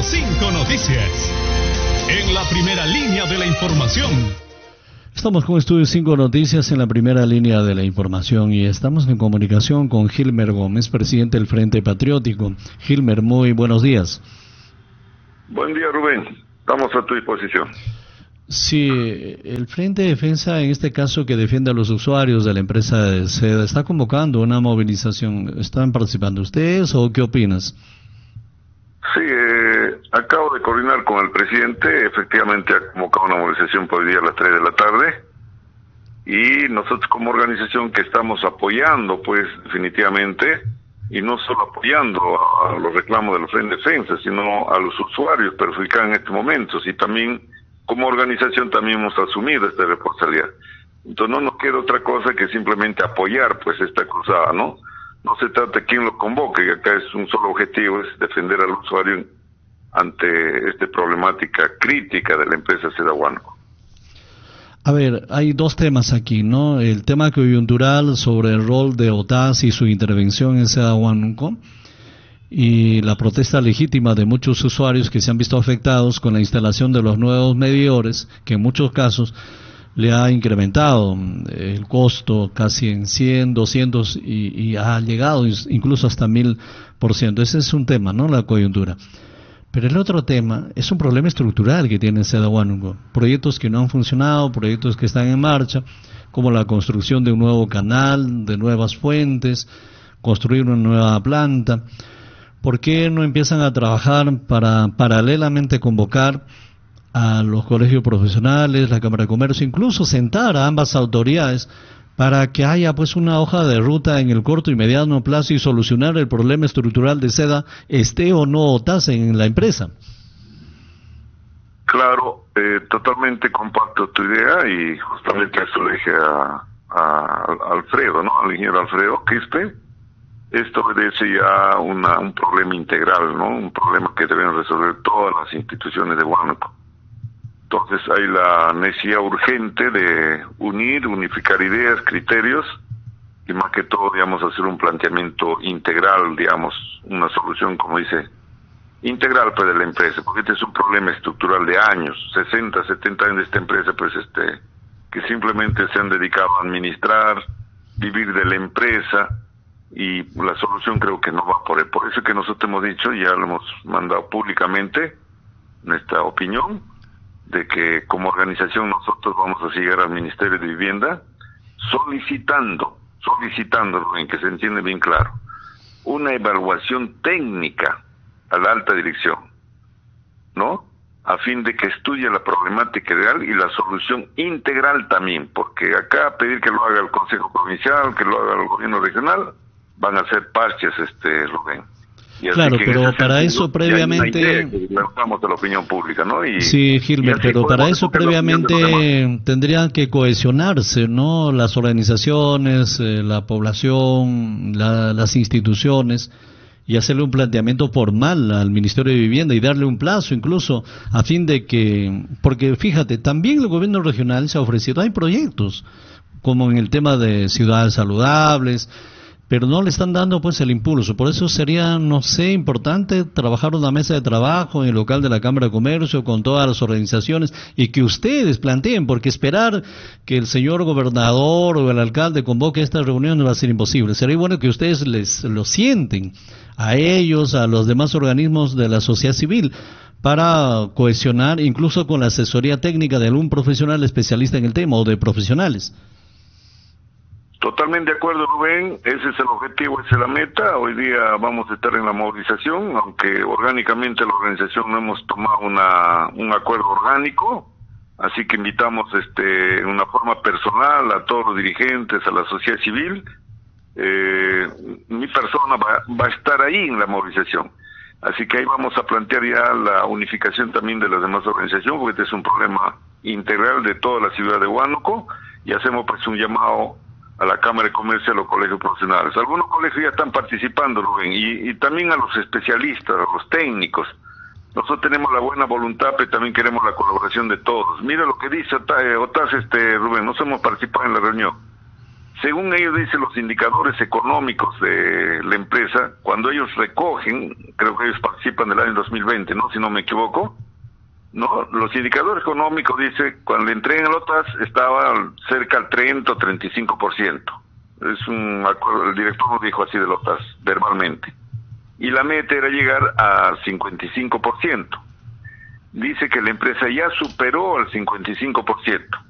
5 Noticias. En la primera línea de la información. Estamos con Estudio 5 Noticias en la primera línea de la información y estamos en comunicación con Gilmer Gómez, presidente del Frente Patriótico. Gilmer, muy buenos días. Buen día, Rubén. Estamos a tu disposición. Sí, el Frente de Defensa, en este caso que defiende a los usuarios de la empresa de seda, está convocando una movilización. ¿Están participando ustedes o qué opinas? Sí, acabo de coordinar con el presidente. Efectivamente ha convocado una movilización por hoy día a las 3 de la tarde. Y nosotros como organización que estamos apoyando, pues definitivamente, y no solo apoyando a los reclamos del Frente de Defensa, sino a los usuarios perjudicados en estos momentos, y también como organización también hemos asumido esta responsabilidad. Entonces no nos queda otra cosa que simplemente apoyar pues esta cruzada, ¿no? No se trata de quién lo convoque, y acá es un solo objetivo, es defender al usuario ante esta problemática crítica de la empresa Seda Huánuco. A ver, hay dos temas aquí, ¿no? El tema coyuntural sobre el rol de OTAS y su intervención en Seda Huánuco, y la protesta legítima de muchos usuarios que se han visto afectados con la instalación de los nuevos medidores, que en muchos casos le ha incrementado el costo casi en 100, 200 y ha llegado incluso hasta 1000%. Ese es un tema, ¿no? La coyuntura. Pero el otro tema es un problema estructural que tiene Seda Huánuco. Proyectos que no han funcionado, proyectos que están en marcha, como la construcción de un nuevo canal, de nuevas fuentes, construir una nueva planta. ¿Por qué no empiezan a trabajar para paralelamente convocar a los colegios profesionales, la Cámara de Comercio, incluso sentar a ambas autoridades para que haya pues una hoja de ruta en el corto y mediano plazo y solucionar el problema estructural de Seda, esté o no OTAS en la empresa? Claro, totalmente comparto tu idea y justamente eso le dije a Alfredo, ¿no? Al ingeniero Alfredo Quispe. Esto obedece ya a un problema integral, ¿no? Un problema que deben resolver todas las instituciones de Huánuco. Entonces hay la necesidad urgente de unificar ideas, criterios, y más que todo, digamos, hacer un planteamiento integral, digamos, una solución, como dice, integral pues de la empresa, porque este es un problema estructural de años, 60, 70 años de esta empresa, pues que simplemente se han dedicado a administrar, vivir de la empresa, y la solución creo que no va por ahí. Por eso que nosotros hemos dicho, ya lo hemos mandado públicamente, nuestra opinión, de que como organización nosotros vamos a llegar al Ministerio de Vivienda solicitando, en que se entiende bien claro, una evaluación técnica a la alta dirección, ¿no? A fin de que estudie la problemática real y la solución integral también, porque acá pedir que lo haga el Consejo Provincial, que lo haga el Gobierno Regional, van a ser parches, Rubén. Claro, pero para eso previamente... Lanzamos a la opinión pública, ¿no? Sí, Gilmer, pero para eso previamente tendrían que cohesionarse, ¿no? Las organizaciones, la población, las instituciones, y hacerle un planteamiento formal al Ministerio de Vivienda y darle un plazo incluso a fin de que... Porque fíjate, también el gobierno regional se ha ofrecido, hay proyectos, como en el tema de ciudades saludables, pero no le están dando pues el impulso. Por eso sería, no sé, importante trabajar una mesa de trabajo en el local de la Cámara de Comercio con todas las organizaciones y que ustedes planteen, porque esperar que el señor gobernador o el alcalde convoque esta reunión no va a ser imposible. Sería bueno que ustedes lo sienten a ellos, a los demás organismos de la sociedad civil, para cohesionar incluso con la asesoría técnica de algún profesional especialista en el tema o de profesionales. Totalmente de acuerdo, Rubén, ese es el objetivo, esa es la meta. Hoy día vamos a estar en la movilización, aunque orgánicamente la organización no hemos tomado un acuerdo orgánico, así que invitamos en una forma personal a todos los dirigentes, a la sociedad civil. Mi persona va a estar ahí en la movilización, así que ahí vamos a plantear ya la unificación también de las demás organizaciones, porque este es un problema integral de toda la ciudad de Huánuco, y hacemos pues un llamado a la Cámara de Comercio y a los colegios profesionales. Algunos colegios ya están participando, Rubén, y también a los especialistas, a los técnicos. Nosotros tenemos la buena voluntad, pero también queremos la colaboración de todos. Mira lo que dice OTAS, Rubén, nosotros hemos participado en la reunión. según ellos dicen los indicadores económicos de la empresa, cuando ellos recogen, creo que ellos participan del año 2020, ¿no? Si no me equivoco, ¿no? Los indicadores económicos dice, cuando le entregan el OTAS estaba cerca al 30 o 35%. Es un acuerdo, el director nos dijo así del OTAS, verbalmente. Y la meta era llegar al 55%. Dice que la empresa ya superó al 55%.